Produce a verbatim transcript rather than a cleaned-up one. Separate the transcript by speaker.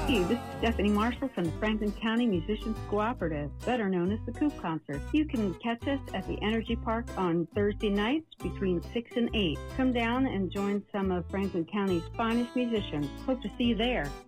Speaker 1: Hey, this is Stephanie Marshall from the Franklin County Musicians Cooperative, better known as the Coop Concert. You can catch us at the Energy Park on Thursday nights between six and eight. Come down and join some of Franklin County's finest musicians. Hope to see you there.